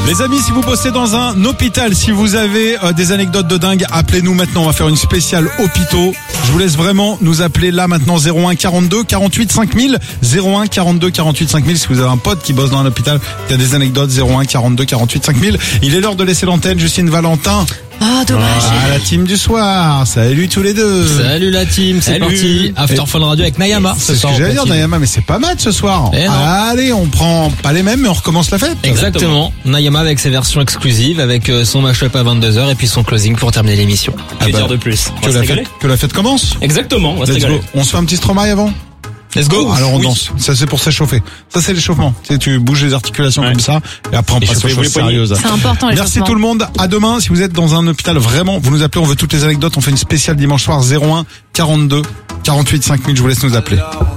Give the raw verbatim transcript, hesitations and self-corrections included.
Les amis, si vous bossez dans un hôpital, si vous avez euh, des anecdotes de dingue, appelez-nous maintenant. On va faire une spéciale hôpitaux. Je vous laisse vraiment nous appeler là maintenant zéro un quarante-deux quarante-huit cinq mille. zéro un quarante-deux quarante-huit cinq mille. Si vous avez un pote qui bosse dans un hôpital, qui a des anecdotes, zéro un quarante-deux quarante-huit cinq mille. Il est l'heure de laisser l'antenne. Justine Valentin. Ah, dommage. Ah, la team du soir. Salut tous les deux. Salut la team, c'est Salut. parti. After Fun Radio avec Nayama. C'est ce que j'allais dire, Nayama, mais c'est pas mal ce soir. Eh non. Allez, on prend pas les mêmes, mais on recommence la fête. Exactement. Nayama avec ses versions exclusives, avec son mashup à vingt-deux heures et puis son closing pour terminer l'émission. Ah Que bah, dire de plus? On Que va se la, fête, régaler. que la fête commence. Exactement, on va se Let's régaler. go. On se fait un petit Stromae avant. Let's go. Alors on Oui. danse. Ça c'est pour s'échauffer. Ça c'est l'échauffement. Tu sais, tu bouges les articulations Ouais. comme ça et après on passe aux Échauffez-vous choses les poignets. sérieuses. C'est important, les Merci changements. tout le monde. À demain. Si vous êtes dans un hôpital, vraiment, vous nous appelez. On veut toutes les anecdotes. On fait une spéciale dimanche soir zéro un quarante-deux quarante-huit cinq mille. Je vous laisse nous appeler.